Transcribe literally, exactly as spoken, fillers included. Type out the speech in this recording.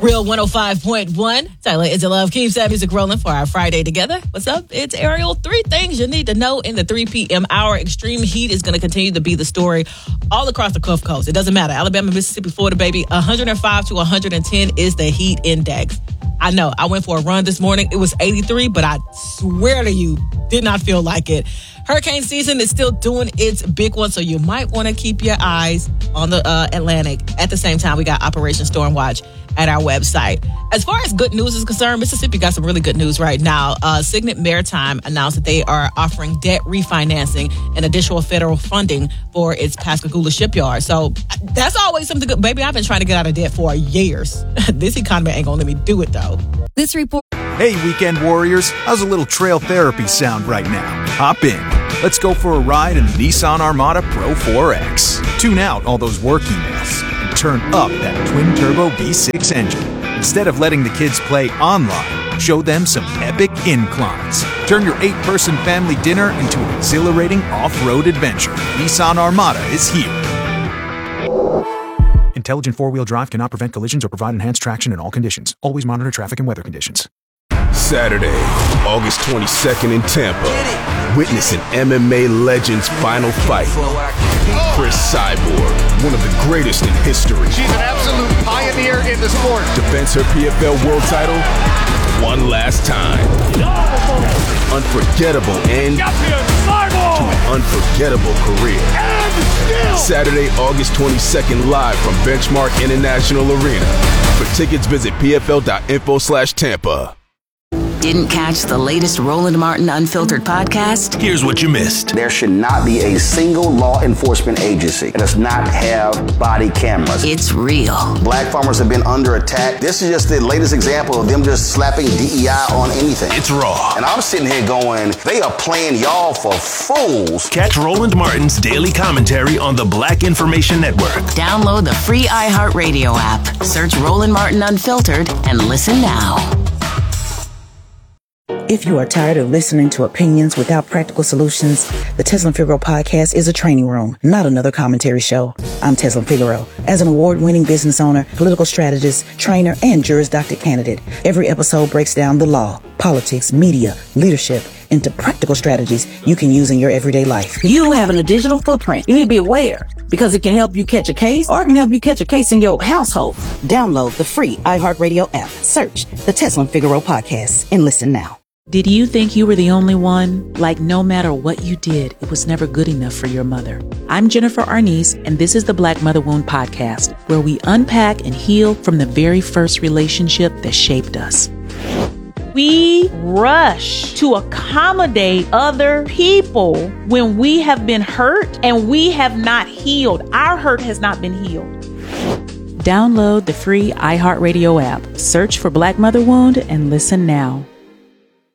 Real one oh five point one. Tyler Is It Love keeps that music rolling for our Friday together. What's up? It's Ariel. Three things you need to know in the three p.m. hour. Extreme heat is going to continue to be the story all across the Gulf Coast. It doesn't matter. Alabama, Mississippi, Florida, baby. one hundred five to one hundred ten is the heat index. I know. I went for a run this morning. It was eighty-three, but I swear to you, did not feel like it. Hurricane season is still doing its big one, so you might want to keep your eyes on the uh, Atlantic. At the same time, we got Operation Storm Watch at our website. As far as good news is concerned, Mississippi got some really good news right now. Uh, Signet Maritime announced that they are offering debt refinancing and additional federal funding for its Pascagoula shipyard. So that's always something good. Baby, I've been trying to get out of debt for years. This economy ain't gonna let me do it, though. This report. Hey, weekend warriors. How's a little trail therapy sound right now? Hop in. Let's go for a ride in the Nissan Armada Pro four X. Tune out all those work emails and turn up that twin-turbo V six engine. Instead of letting the kids play online, show them some epic inclines. Turn your eight-person family dinner into an exhilarating off-road adventure. Nissan Armada is here. Intelligent four-wheel drive cannot prevent collisions or provide enhanced traction in all conditions. Always monitor traffic and weather conditions. Saturday, August twenty-second in Tampa. Witness an M M A legend's final fight. Chris Cyborg, one of the greatest in history. She's an absolute pioneer in the sport. Defends her P F L world title one last time. Unforgettable end to an unforgettable career. Saturday, August twenty-second, live from Benchmark International Arena. For tickets, visit pfl.info slash Tampa. Didn't catch the latest Roland Martin Unfiltered podcast? Here's what you missed. There should not be a single law enforcement agency that does not have body cameras. It's real. Black farmers have been under attack. This is just the latest example of them just slapping D E I on anything. It's raw. And I'm sitting here going, they are playing y'all for fools. Catch Roland Martin's daily commentary on the Black Information Network. Download the free iHeartRadio app. Search Roland Martin Unfiltered and listen now. If you are tired of listening to opinions without practical solutions, the Teslin Figaro podcast is a training room, not another commentary show. I'm Teslin Figaro. As an award-winning business owner, political strategist, trainer, and Juris Doctor candidate, every episode breaks down the law, politics, media, leadership, into practical strategies you can use in your everyday life. You having a digital footprint. You need to be aware because it can help you catch a case or it can help you catch a case in your household. Download the free iHeartRadio app. Search the Teslin Figaro podcast and listen now. Did you think you were the only one? Like no matter what you did, it was never good enough for your mother. I'm Jennifer Arnice, and this is the Black Mother Wound Podcast, where we unpack and heal from the very first relationship that shaped us. We rush to accommodate other people when we have been hurt and we have not healed. Our hurt has not been healed. Download the free iHeartRadio app. Search for Black Mother Wound and listen now.